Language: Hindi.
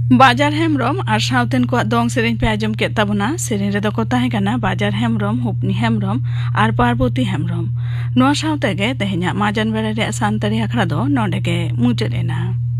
बाजार हेम्ब्रम और साउथेन को दंग सेरें पे आजम के तबना सेरें रे दको ताहे कना बाजार हेम्ब्रम हुपनी हेम्ब्रम और पार्वती हेम्ब्रम नोआ साउते गे तेहेन्या माजान बेरे रे सानतारी आखड़ा दो नोंडे गे मुचाद एना।